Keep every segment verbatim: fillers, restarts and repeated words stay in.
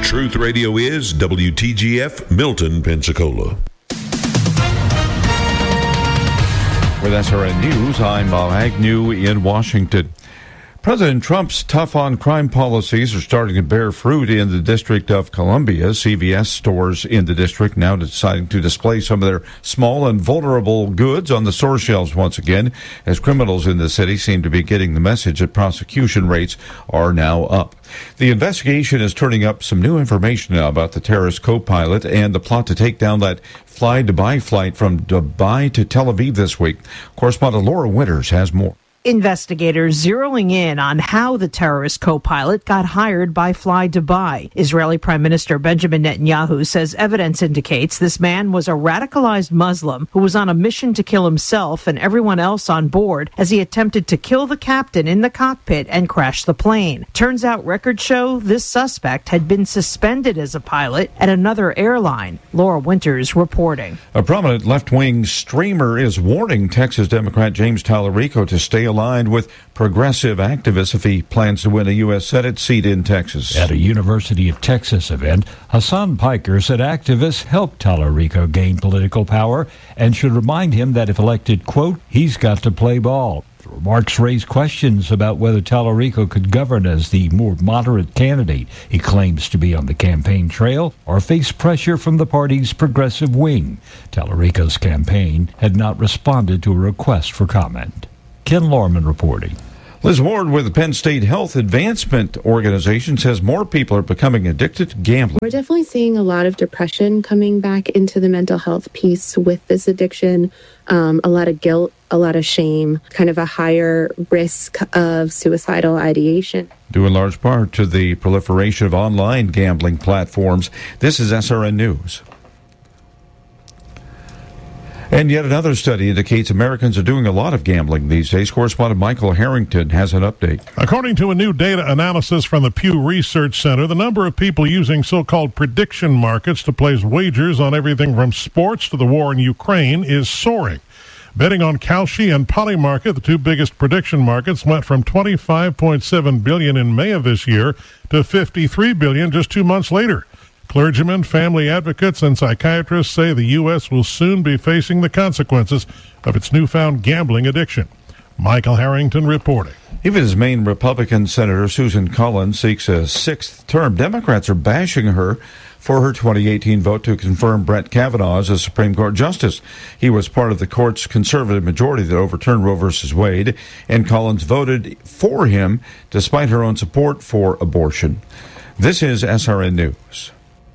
Truth Radio is W T G F, Milton, Pensacola. With S R N News, I'm Bob Agnew in Washington. President Trump's tough-on-crime policies are starting to bear fruit in the District of Columbia. C V S stores in the district now deciding to display some of their small and vulnerable goods on the store shelves once again, as criminals in the city seem to be getting the message that prosecution rates are now up. The investigation is turning up some new information now about the terrorist co-pilot and the plot to take down that Fly Dubai flight from Dubai to Tel Aviv this week. Correspondent Laura Winters has more. Investigators zeroing in on how the terrorist co-pilot got hired by Fly Dubai. Israeli Prime Minister Benjamin Netanyahu says evidence indicates this man was a radicalized Muslim who was on a mission to kill himself and everyone else on board as he attempted to kill the captain in the cockpit and crash the plane. Turns out records show this suspect had been suspended as a pilot at another airline. Laura Winters reporting. A prominent left-wing streamer is warning Texas Democrat James Tallarico to stay aligned with progressive activists if he plans to win a U S Senate seat in Texas. At a University of Texas event, Hassan Piker said activists helped Tallarico gain political power and should remind him that if elected, quote, he's got to play ball. The remarks raised questions about whether Tallarico could govern as the more moderate candidate he claims to be on the campaign trail or face pressure from the party's progressive wing. Tallarico's campaign had not responded to a request for comment. Ken Lorman reporting. Liz Ward with the Penn State Health Advancement Organization says more people are becoming addicted to gambling. We're definitely seeing a lot of depression coming back into the mental health piece with this addiction, um, a lot of guilt, a lot of shame, kind of a higher risk of suicidal ideation. Due in large part to the proliferation of online gambling platforms. This is S R N News. And yet another study indicates Americans are doing a lot of gambling these days. Correspondent Michael Harrington has an update. According to a new data analysis from the Pew Research Center, the number of people using so-called prediction markets to place wagers on everything from sports to the war in Ukraine is soaring. Betting on Kalshi and Polymarket, the two biggest prediction markets, went from twenty-five point seven billion dollars in May of this year to fifty-three billion dollars just two months later. Clergymen, family advocates, and psychiatrists say the U S will soon be facing the consequences of its newfound gambling addiction. Michael Harrington reporting. Even as Maine Republican Senator Susan Collins seeks a sixth term, Democrats are bashing her for her twenty eighteen vote to confirm Brett Kavanaugh as a Supreme Court justice. He was part of the court's conservative majority that overturned Roe v. Wade, and Collins voted for him despite her own support for abortion. This is S R N News.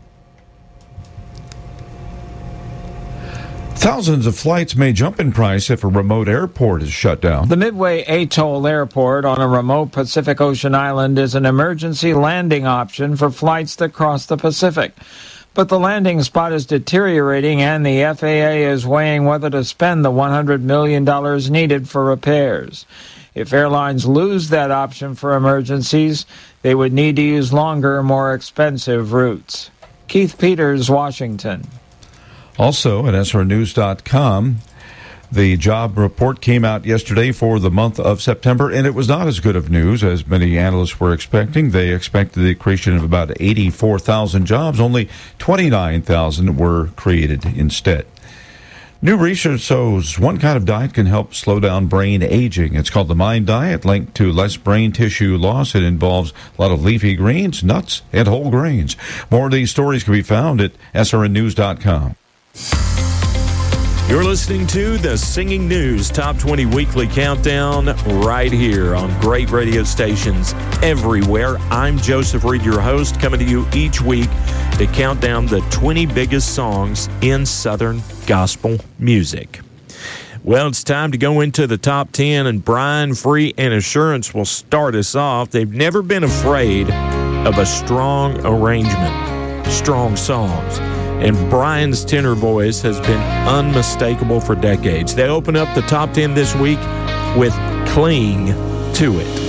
Thousands of flights may jump in price if a remote airport is shut down. The Midway Atoll Airport on a remote Pacific Ocean island is an emergency landing option for flights that cross the Pacific. But the landing spot is deteriorating, and the F A A is weighing whether to spend the one hundred million dollars needed for repairs. If airlines lose that option for emergencies, they would need to use longer, more expensive routes. Keith Peters, Washington. Also at S R news dot com, the job report came out yesterday for the month of September, and it was not as good of news as many analysts were expecting. They expected the creation of about eighty-four thousand jobs. Only twenty-nine thousand were created instead. New research shows one kind of diet can help slow down brain aging. It's called the Mind Diet, linked to less brain tissue loss. It involves a lot of leafy greens, nuts, and whole grains. More of these stories can be found at S R N news dot com. You're listening to the Singing News Top twenty Weekly Countdown right here on great radio stations everywhere. I'm Joseph Reed, your host, coming to you each week to count down the twenty biggest songs in Southern gospel music. Well, it's time to go into the top ten, and Brian Free and Assurance will start us off. They've never been afraid of a strong arrangement, strong songs. And Brian's tenor voice has been unmistakable for decades. They open up the top ten this week with Cling to It.